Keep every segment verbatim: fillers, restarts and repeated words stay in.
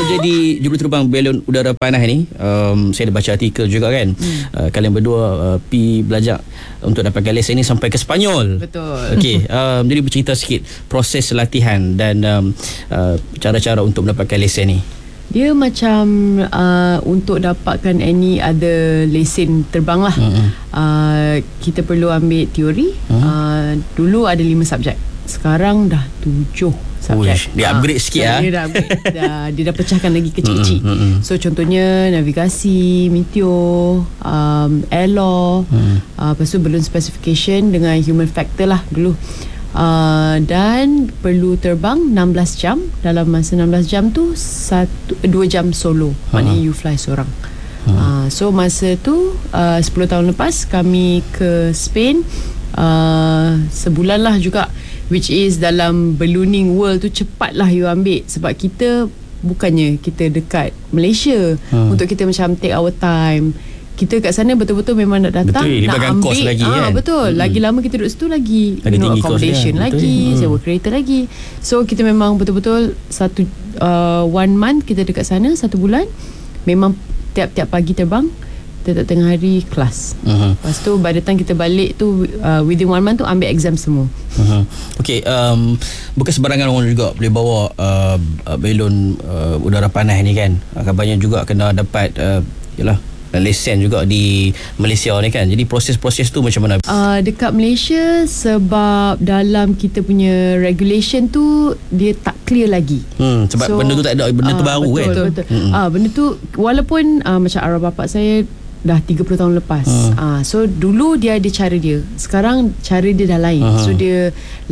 jadi juruterbang balon udara panas ni, um, saya ada baca artikel juga kan. Hmm. Uh, kalian berdua uh, pi belajar untuk dapatkan lesen ni sampai ke Sepanyol. Betul. Okey, um, jadi bercerita sikit proses latihan dan um, uh, cara-cara untuk mendapatkan lesen ni. Dia macam uh, untuk dapatkan any other lesen terbang lah. Uh-huh. Uh, kita perlu ambil teori. Uh-huh. Uh, dulu ada lima subjek. Sekarang dah tujuh subjek. Uish, dia upgrade uh, sikit lah. Dia dah upgrade. dah, dia dah pecahkan lagi kecil-kecil. Uh-huh. So contohnya navigasi, meteo, um, air law, uh-huh. uh, lepas tu balloon specification dengan human factor lah dulu. Uh, dan perlu terbang enam belas jam. Dalam masa enam belas jam tu satu, dua jam solo. Ha. Maknanya you fly seorang. Ha. uh, So masa tu uh, sepuluh tahun lepas kami ke Spain, uh, sebulan lah juga. Which is dalam ballooning world tu cepat lah you ambil. Sebab kita bukannya kita dekat Malaysia. Ha. Untuk kita macam take our time. Kita kat sana betul-betul memang nak datang, betul, nak ambil kos lagi, ah, kan? Betul. Hmm. Lagi lama kita duduk situ lagi, lagi you know, accommodation kan? lagi, hmm. sewa kereta lagi. So kita memang betul-betul satu uh, one month kita dekat sana, satu bulan. Memang tiap-tiap pagi terbang, tiap-tiap tengah hari kelas. Uh-huh. Lepas tu by the time kita balik tu uh, within one month tu ambil exam semua. Uh-huh. Okay, um, bukan sebarangan orang juga boleh bawa uh, balon uh, udara panas ni kan. Kabarnya juga kena dapat uh, yalah lesen juga di Malaysia ni kan. Jadi proses-proses tu macam mana? Uh, dekat Malaysia sebab dalam kita punya regulation tu dia tak clear lagi. Hmm, sebab so, benda tu tak ada, benda tu uh, baru betul, kan. Betul betul. Hmm. Ah uh, benda tu walaupun uh, macam arwah bapak saya dah tiga puluh tahun lepas. Hmm. Uh, so dulu dia ada cara dia. Sekarang cara dia dah lain. Uh-huh. So dia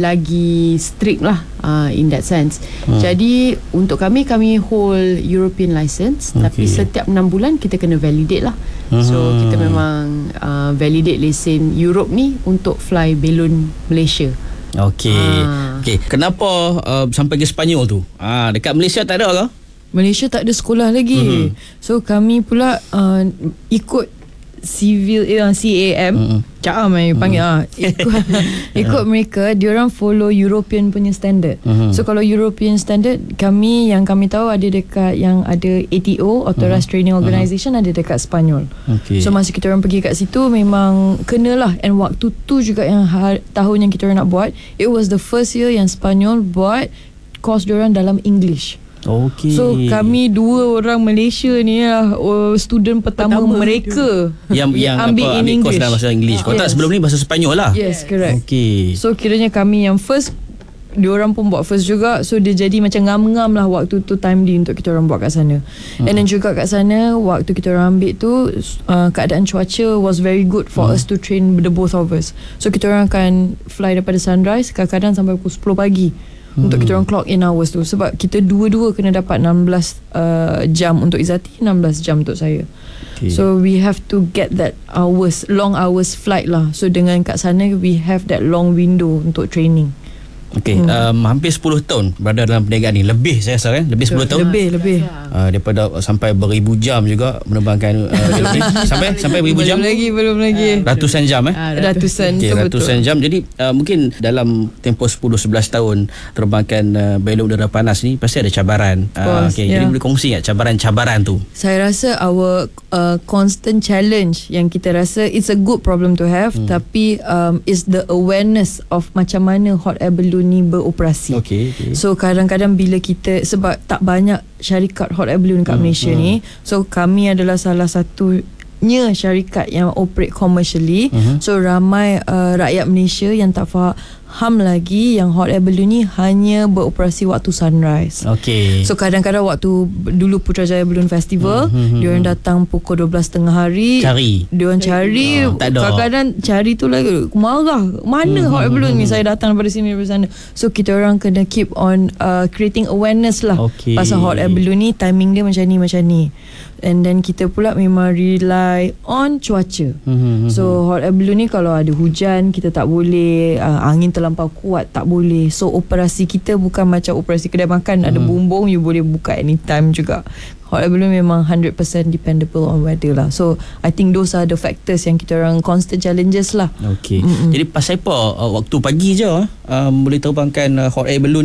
lagi strict lah uh, in that sense. Hmm. Jadi untuk kami kami hold European license, okay. Tapi setiap enam bulan kita kena validate lah. Uh-huh. So kita memang uh, validate lesen Europe ni untuk fly balloon Malaysia. Okey. Ha. Okey, kenapa uh, sampai ke Sepanyol tu? Ah, dekat Malaysia tak ada ke? Malaysia tak ada sekolah lagi. Mm-hmm. So kami pula uh, ikut civil uh, C A M. Mm-hmm. Cakap mai panggil ah. Mm-hmm. Ikut ikut mereka, diorang follow European punya standard. Mm-hmm. So kalau European standard, kami yang kami tahu ada dekat yang ada A T O, Authorized mm-hmm. Training Organisation, mm-hmm. ada dekat Sepanyol. Okay. So masa kita orang pergi kat situ memang kenalah, and waktu tu juga yang ha- tahun yang kita orang nak buat, it was the first year yang Sepanyol buat course diorang dalam English. Okay. So kami dua orang Malaysia ni lah uh, student pertama, pertama mereka yang yang ambil apa, in ambil English. course dalam bahasa English. Kalau yes. tak sebelum ni bahasa Sepanyol lah. Yes, correct. Okay. So kiranya kami yang first, diorang pun buat first juga. So dia jadi macam ngam-ngam lah waktu tu timely untuk kita orang buat kat sana. Hmm. And then juga kat sana waktu kita orang ambil tu uh, keadaan cuaca was very good for hmm. us to train the both of us. So kita orang akan fly daripada sunrise kadang-kadang sampai pukul sepuluh pagi. Hmm. Untuk kita orang clock in hours tu. Sebab kita dua-dua kena dapat enam belas uh, jam untuk Izzati, enam belas jam untuk saya. Okay. So we have to get that hours, long hours flight lah. So dengan kat sana we have that long window untuk training. Okey, hmm. um, hampir sepuluh tahun berada dalam perniagaan ni. Lebih saya rasa kan? Lebih sepuluh tahun. Lebih, lebih. Uh, daripada sampai beribu jam juga menerbangkan uh, sampai sampai beribu jam. Belum lagi, belum lagi. Ratusan jam eh? Uh, ratusan. Okay, ratusan jam. Jadi uh, mungkin dalam tempoh sepuluh sebelas tahun terbangkan uh, balon udara panas ni pasti ada cabaran. Uh, okay, yeah. Jadi boleh kongsi tak cabaran-cabaran tu? Saya rasa our uh, constant challenge yang kita rasa it's a good problem to have, hmm. tapi um, is the awareness of macam mana hot air balloon ni beroperasi. Okay, okay. So kadang-kadang bila kita, sebab tak banyak syarikat hot air balloon kat hmm, Malaysia hmm. ni, so kami adalah salah satunya syarikat yang operate commercially. Hmm. So ramai uh, rakyat Malaysia yang tak faham lagi yang hot air balloon ni hanya beroperasi waktu sunrise. Okay. So kadang-kadang waktu dulu Putrajaya Balloon Festival, hmm, diorang hmm. datang pukul dua belas tengah hari. Cari. Diorang cari. Oh, kadang-kadang cari tu lagi marah. Mana hmm, hot air balloon hmm, ni? Saya datang daripada sini, daripada sana. So kita orang kena keep on uh, creating awareness lah. Okay. Pasal hot air balloon ni, timing dia macam ni, macam ni. And then kita pula memang rely on cuaca. Hmm, so hot air balloon ni kalau ada hujan, kita tak boleh, uh, angin terlampau kuat tak boleh. So operasi kita bukan macam operasi kedai makan, hmm. ada bumbung you boleh buka anytime juga. Hot air balloon memang one hundred percent dependable on weather lah. So I think those are the factors yang kita orang constant challenges lah. Okay. Mm-mm. Jadi pasal apa uh, waktu pagi je uh, boleh terbangkan uh, hot air balloon ni?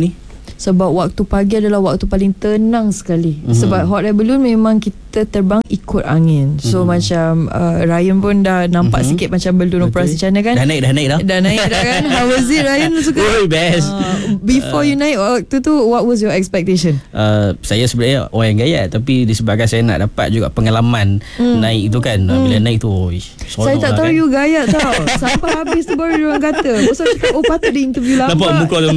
Sebab waktu pagi adalah waktu paling tenang sekali. Mm-hmm. Sebab hot air balloon memang kita terbang ikut angin. So mm-hmm. macam uh, Ryan pun dah nampak mm-hmm. sikit macam balloon operasi macam mana kan. Dah naik dah naik dah. Dah naik dah kan. How was it, Ryan? Suka? Oh, best. Uh, before uh, you naik waktu tu, what was your expectation? Uh, saya sebenarnya orang yang gayat, tapi disebabkan saya nak dapat juga pengalaman mm. naik tu kan. Mm. Bila naik tu, ish, saya tak tahu kan. You gayat tau. Sampai habis tu baru diorang kata. Pasal cakap, oh patut dia interview lambat. Nampak muka tu.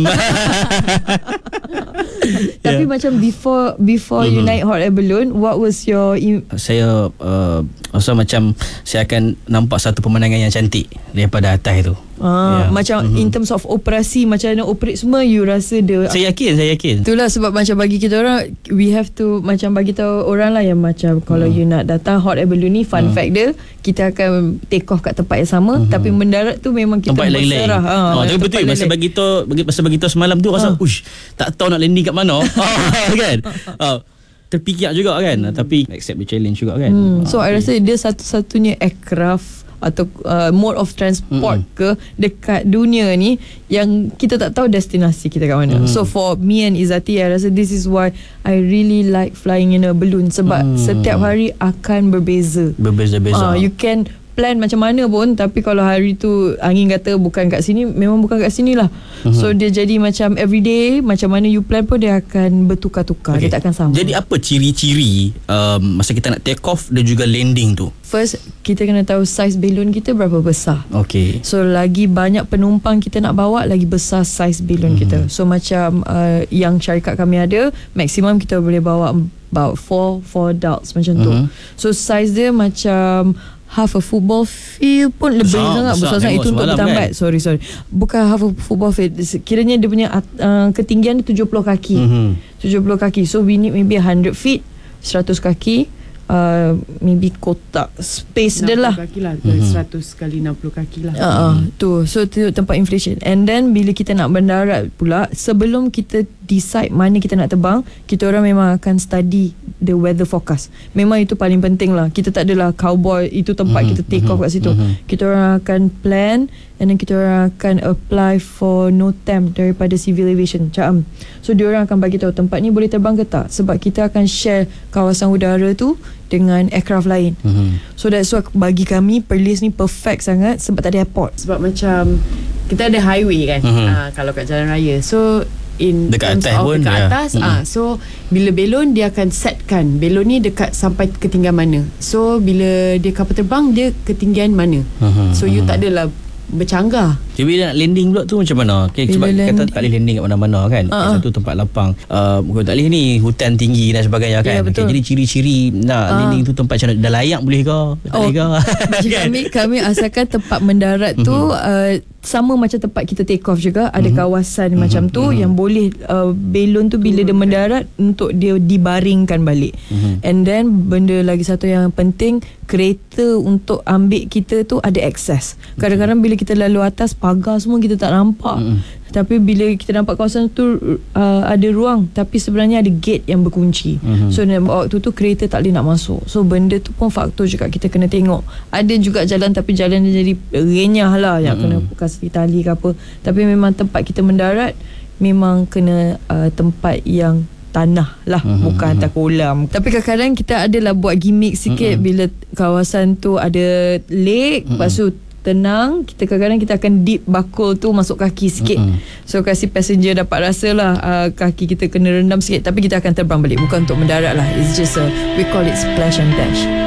Tapi yeah. macam before before mm-hmm. you naik hot air balloon, what was your im- saya uh, rasa macam saya akan nampak satu pemandangan yang cantik daripada atas tu. Ah, yeah. Macam mm-hmm. in terms of operasi, macam mana operate semua, you rasa dia. Saya yakin, saya yakin. Itulah sebab macam bagi kita orang, we have to macam bagi tahu orang lah yang macam kalau mm. you nak datang hot air balloon ni, fun mm. fact dia, kita akan take off kat tempat yang sama, mm-hmm. tapi mendarat tu memang kita tempat berserah. Ha, oh, tapi betul masa bagi tu masa bagi tu semalam tu rasa, ha. ush, tak tahu nak landing kat mana. oh, kan? Oh, terfikir juga kan, hmm. tapi accept the challenge juga kan. Hmm. Ha, so okay. I rasa dia satu-satunya aircraft atau uh, mode of transport mm-hmm. ke dekat dunia ni yang kita tak tahu destinasi kita kat mana. Mm-hmm. So for me and Izzati, I rasa this is why I really like flying in a balloon sebab mm. setiap hari akan berbeza. Berbeza-beza. Uh, you can plan macam mana pun, tapi kalau hari tu angin kata bukan kat sini, memang bukan kat sini lah. Mm-hmm. So dia jadi macam everyday, macam mana you plan pun dia akan bertukar-tukar. Okay. Dia takkan sama. Jadi apa ciri-ciri um, masa kita nak take off dan juga landing tu? First, kita kena tahu saiz balloon kita berapa besar. Okay. So lagi banyak penumpang kita nak bawa, lagi besar saiz balloon mm-hmm. kita. So macam uh, yang syarikat kami ada, maksimum kita boleh bawa about four four adults macam mm-hmm. tu. So saiz dia macam half a football field pun lebih besar, sangat besar, besar sangat itu untuk bertambat kan? sorry sorry bukan half a football field, kiranya dia punya uh, ketinggian dia tujuh puluh kaki. Mm-hmm. tujuh puluh kaki, so we need maybe one hundred feet, seratus kaki, uh, maybe kotak space dia lah, kaki lah mm-hmm. seratus kali enam puluh kaki lah. uh, uh, tu so tu tempat inflation. And then bila kita nak mendarat pula, sebelum kita decide mana kita nak terbang, kita orang memang akan study the weather forecast. Memang itu paling penting lah. Kita tak adalah cowboy, itu tempat mm-hmm. kita take off kat situ. Mm-hmm. Kita orang akan plan, and then kita orang akan apply for no temp daripada civil aviation, C A M. So dia orang akan bagi tahu tempat ni boleh terbang ke tak, sebab kita akan share kawasan udara tu dengan aircraft lain. Mm-hmm. So that's why bagi kami Perlis ni perfect sangat sebab tak ada airport. Sebab macam kita ada highway kan, mm-hmm. uh, kalau kat jalan raya. So in dekat terms atas of pun, dekat ya. atas mm-hmm. ah so bila belon dia akan setkan belon ni dekat sampai ketinggian mana, so bila dia kapal terbang dia ketinggian mana, mm-hmm. so you tak adalah bercanggah. Jadi bila nak landing pula tu macam mana? Okay, sebab landing, kata tak boleh landing kat mana-mana kan. Uh-huh. Satu tempat lapang, uh, tak boleh ni hutan tinggi dan sebagainya kan. Yeah, okay, jadi ciri-ciri nak uh. landing tu tempat macam mana? Dah layak boleh ke? Tak oh, boleh ke? kami, kami asalkan tempat mendarat tu uh, sama macam tempat kita take off juga. Ada mm-hmm. kawasan mm-hmm. macam tu mm-hmm. yang boleh uh, belon tu bila dia mendarat untuk dia dibaringkan balik. Mm-hmm. And then benda lagi satu yang penting, kereta untuk ambil kita tu ada akses. Kadang-kadang bila kita lalu atas, pagar semua kita tak nampak. Mm-hmm. Tapi bila kita nampak kawasan tu uh, ada ruang, tapi sebenarnya ada gate yang berkunci. Mm-hmm. So waktu tu kereta tak boleh nak masuk. So benda tu pun faktor juga kita kena tengok. Ada juga jalan, tapi jalan dia jadi renyah lah, yang mm-hmm. kena kasih tali ke apa. Tapi memang tempat kita mendarat memang kena uh, tempat yang tanah lah, mm-hmm. bukan atas kolam. Tapi kadang-kadang kita adalah buat gimmick sikit, mm-hmm. bila kawasan tu ada lake, mm-hmm. lepas tu tenang, kita kadang-kadang kita akan dip bakul tu masuk kaki sikit. Mm-hmm. So kasi passenger dapat rasa lah uh, kaki kita kena rendam sikit, tapi kita akan terbang balik, bukan untuk mendarat lah. It's just a, we call it splash and dash.